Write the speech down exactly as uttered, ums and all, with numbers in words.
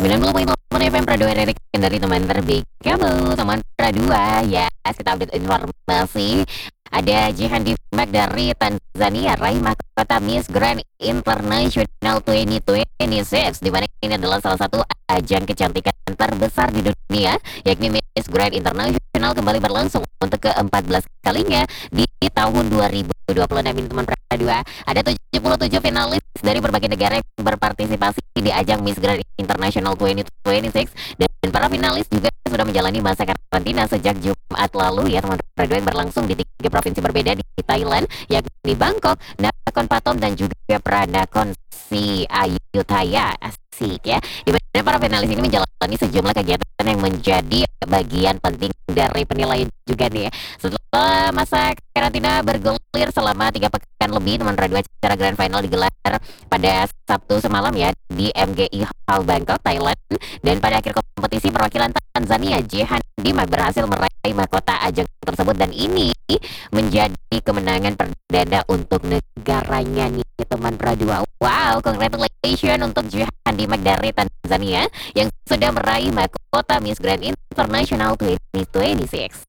sembilan puluh koma delapan F M Pradua R R dari teman terbaik kamu, teman Pradua. Ya, kita update informasi. Ada Jihan Dimak dari Tanzania, raih mahkota Miss Grand International dua ribu dua puluh enam, di mana ini adalah salah satu ajang kecantikan terbesar di dunia, yakni Miss Grand International kembali berlangsung untuk ke empat belas kalinya di tahun dua ribu dua puluh enam ini, teman Pradua. Ada tujuh puluh tujuh finalis dari berbagai negara yang berpartisipasi di ajang Miss Grand International dua ribu dua puluh enam, dan para finalis juga sudah menjalani masa karantina sejak Jumat lalu ya, teman Pradua, yang berlangsung di tiga provinsi berbeda di Thailand, yakni Bangkok, Nakhon Pathom, dan juga Pranakon Si Ayutthaya. Asik ya. Di mana para finalis ini menjalani sejumlah kegiatan yang menjadi bagian penting dari penilaian juga nih ya. Setelah masa karantina bergulir selama tiga pekan lebih, teman Pradua, acara Grand Final digelar pada Sabtu semalam ya di M G I Hall Bangkok, Thailand. Dan pada akhir kompetisi, perwakilan Tanzania Jihan Dimak berhasil meraih mahkota ajang tersebut, dan ini menjadi kemenangan perdana untuk negaranya nih, teman Pradua. Wow, congratulations untuk Jihan Dimak dari Tanzania yang sudah meraih mahkota Miss Grand International dua ribu dua puluh enam.